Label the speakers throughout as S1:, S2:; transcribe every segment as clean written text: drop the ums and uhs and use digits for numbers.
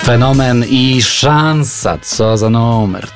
S1: Fenomen i szansa. Co za numer.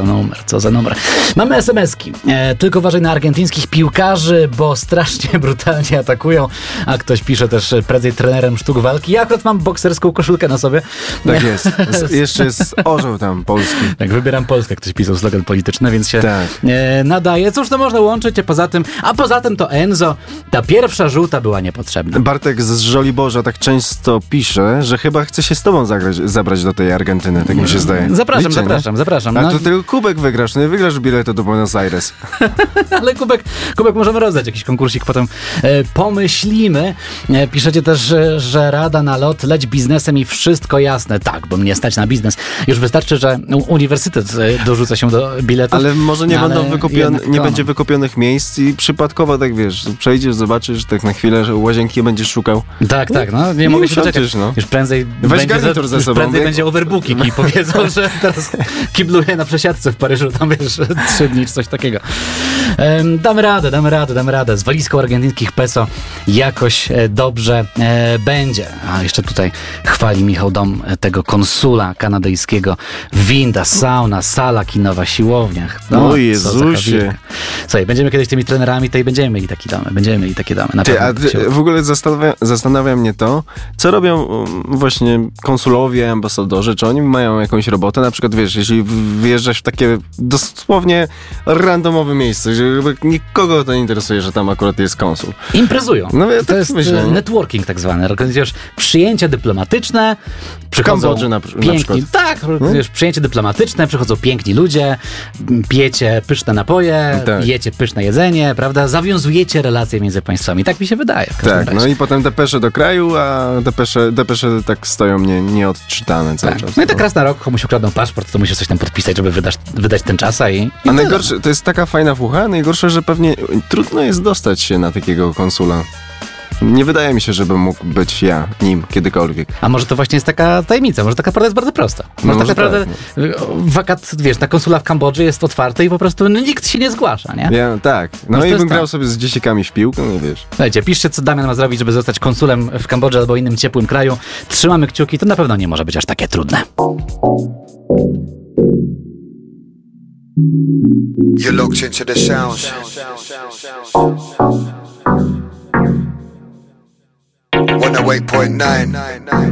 S1: Mamy SMS-ki. Tylko uważaj na argentyńskich piłkarzy, bo strasznie brutalnie atakują. A ktoś pisze też prędzej trenerem sztuk walki. Ja akurat mam bokserską koszulkę na sobie.
S2: Tak jest. Jeszcze jest orzeł tam polski.
S1: Tak, wybieram Polskę. Ktoś pisał slogan polityczny, więc się nadaje. Cóż, to można łączyć, a poza tym to Enzo. Ta pierwsza żółta była niepotrzebna.
S2: Bartek z Żoliborza tak często pisze, że chyba chce się z tobą zabrać do tej Argentyny, tak mi się zdaje.
S1: Zapraszam.
S2: A tu tylko kubek wygrasz, nie wygrasz biletu do Buenos Aires.
S1: Ale kubek możemy rozdać, jakiś konkursik potem pomyślimy. Piszecie też, że rada na lot, leć biznesem i wszystko jasne. Tak, bo mnie stać na biznes. Już wystarczy, że uniwersytet dorzuca się do biletu.
S2: Ale może nie będzie wykupionych miejsc i przypadkowo tak wiesz, przejdziesz, zobaczysz tak na chwilę, że łazienki będziesz szukał.
S1: Tak, no nie mogę się doczekać. No. Już prędzej będzie overbooking i powiedzą, że teraz kibluję na przesiadce w Paryżu, tam wiesz, 3 dni czy coś takiego. Damy radę. Z walizką argentyńskich peso jakoś dobrze będzie. A jeszcze tutaj chwali Michał dom tego konsula kanadyjskiego. Winda, sauna, sala kinowa, siłowniach.
S2: No Jezusie.
S1: Słuchaj, będziemy kiedyś tymi trenerami, to i będziemy mieli takie domy.
S2: W ogóle zastanawia mnie to, co robią właśnie konsulowie, ambasadorzy, czy oni mają jakąś robotę, na przykład wiesz, jeśli wyjeżdżasz w takie dosłownie randomowe miejsce, że nikogo to nie interesuje, że tam akurat jest konsul.
S1: Imprezują.
S2: No, ja
S1: to jest networking tak zwany. Organizujesz przyjęcia dyplomatyczne, przychodzą
S2: Kambodży na przykład.
S1: Tak, wiesz, przyjęcie dyplomatyczne, przychodzą piękni ludzie, pijecie pyszne napoje, jecie pyszne jedzenie, prawda? Zawiązujecie relacje między państwami. Tak mi się wydaje.
S2: Tak, no i potem depesze do kraju, a depesze tak stoją nieodczytane cały czas.
S1: No i tak raz na rok komuś ukradną paszport, to musisz coś tam podpisać, żeby wydać ten czas,
S2: a najgorsze, to jest taka fajna fucha, najgorsze, że pewnie trudno jest dostać się na takiego konsula. Nie wydaje mi się, żeby mógł być nim kiedykolwiek.
S1: A może to właśnie jest taka tajemnica, może taka prawda jest bardzo prosta. Może tak naprawdę wakat, wiesz, na konsula w Kambodży jest otwarty i po prostu nikt się nie zgłasza, nie?
S2: Tak. No i bym grał sobie z dzieciakami w piłkę, no wiesz.
S1: Słuchajcie, piszcie, co Damian ma zrobić, żeby zostać konsulem w Kambodży albo innym ciepłym kraju. Trzymamy kciuki, to na pewno nie może być aż takie trudne.
S3: You're locked into the sound. 108.9